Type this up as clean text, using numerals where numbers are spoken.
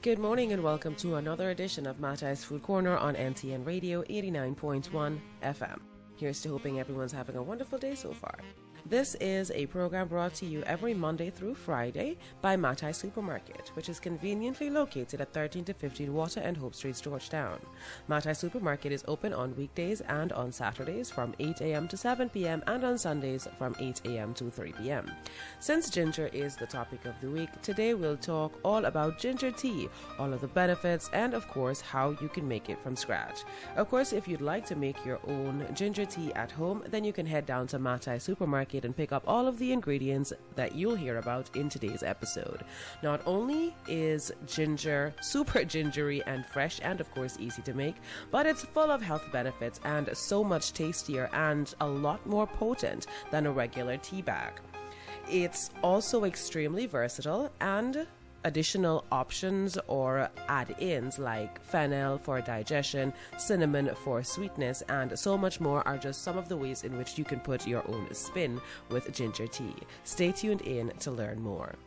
Good morning and welcome to another edition of Matai's Food Corner on NTN Radio 89.1 FM. Here's to hoping everyone's having a wonderful day so far. This is a program brought to you every Monday through Friday by Matai Supermarket, which is conveniently located at 13 to 15 Water and Hope Streets, Georgetown. Matai Supermarket is open on weekdays and on Saturdays from 8 a.m. to 7 p.m. and on Sundays from 8 a.m. to 3 p.m. Since ginger is the topic of the week, today we'll talk all about ginger tea, all of the benefits, and of course how you can make it from scratch. Of course, if you'd like to make your own ginger tea at home, then you can head down to Matai Supermarket and pick up all of the ingredients that you'll hear about in today's episode. Not only is ginger super gingery and fresh and of course easy to make, but it's full of health benefits and so much tastier and a lot more potent than a regular tea bag. It's also extremely versatile, and additional options or add-ins like fennel for digestion, cinnamon for sweetness, and so much more are just some of the ways in which you can put your own spin with ginger tea. Stay tuned in to learn more.